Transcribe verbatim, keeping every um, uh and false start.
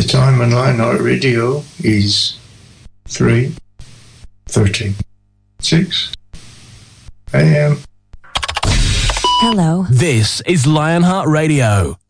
time on Lionheart Radio is three thirty-six a.m. Hello. This is Lionheart Radio.